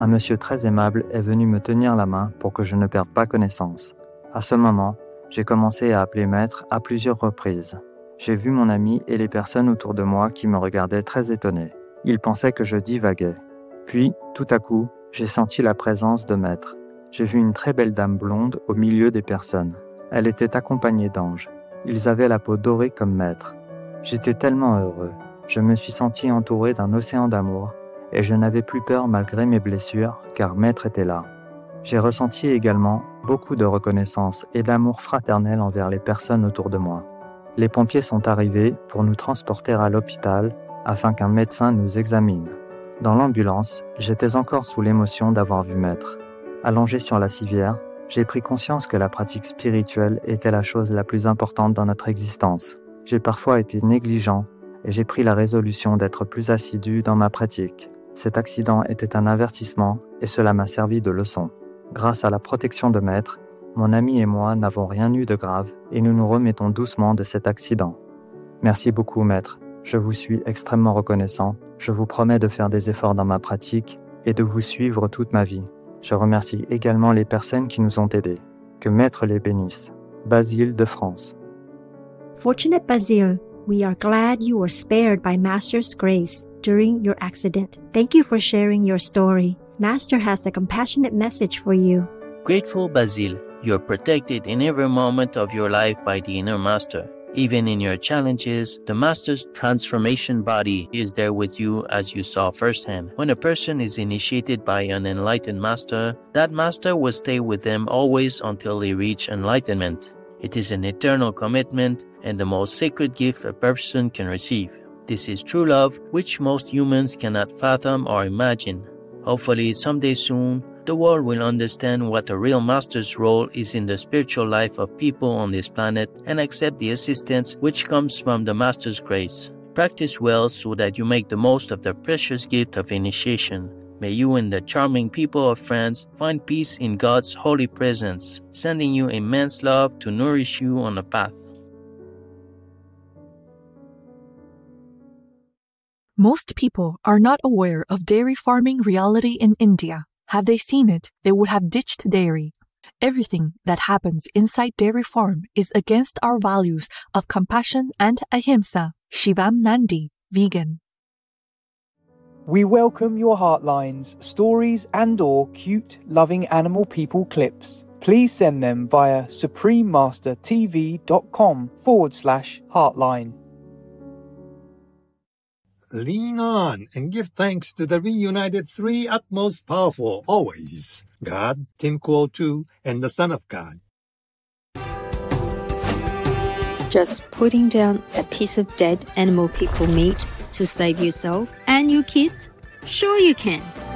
un monsieur très aimable est venu me tenir la main pour que je ne perde pas connaissance. À ce moment, j'ai commencé à appeler maître à plusieurs reprises. J'ai vu mon ami et les personnes autour de moi qui me regardaient très étonnés. Ils pensaient que je divaguais. Puis, tout à coup, j'ai senti la présence de maître. J'ai vu une très belle dame blonde au milieu des personnes. Elle était accompagnée d'anges. Ils avaient la peau dorée comme maître. J'étais tellement heureux. Je me suis senti entouré d'un océan d'amour et je n'avais plus peur malgré mes blessures car maître était là. J'ai ressenti également beaucoup de reconnaissance et d'amour fraternel envers les personnes autour de moi. Les pompiers sont arrivés pour nous transporter à l'hôpital afin qu'un médecin nous examine. Dans l'ambulance, j'étais encore sous l'émotion d'avoir vu maître. Allongé sur la civière, j'ai pris conscience que la pratique spirituelle était la chose la plus importante dans notre existence. J'ai parfois été négligent et j'ai pris la résolution d'être plus assidu dans ma pratique. Cet accident était un avertissement et cela m'a servi de leçon. Grâce à la protection de maître, mon ami et moi n'avons rien eu de grave et nous nous remettons doucement de cet accident. Merci beaucoup maître, je vous suis extrêmement reconnaissant. Je vous promets de faire des efforts dans ma pratique et de vous suivre toute ma vie. Je remercie également les personnes qui nous ont aidés. Que maître les bénisse. Basile de France. Fortunate Basile, we are glad you were spared by Master's grace during your accident. Thank you for sharing your story. Master has a compassionate message for you. Grateful Basile, you're protected in every moment of your life by the inner Master. Even in your challenges, the Master's transformation body is there with you as you saw firsthand. When a person is initiated by an enlightened Master, that Master will stay with them always until they reach enlightenment. It is an eternal commitment and the most sacred gift a person can receive. This is true love, which most humans cannot fathom or imagine. Hopefully, someday soon, the world will understand what a real Master's role is in the spiritual life of people on this planet and accept the assistance which comes from the Master's grace. Practice well so that you make the most of the precious gift of initiation. May you and the charming people of France find peace in God's holy presence, sending you immense love to nourish you on the path. Most people are not aware of dairy farming reality in India. Had they seen it, they would have ditched dairy. Everything that happens inside dairy farm is against our values of compassion and ahimsa. Shivam Nandi, vegan. We welcome your heartlines, stories and/or cute, loving animal people clips. Please send them via suprememastertv.com/heartline. Lean on and give thanks to the reunited three utmost powerful always, God, Tim Kuo-tu, and the Son of God. Just putting down a piece of dead animal people meat to save yourself and your kids? Sure you can.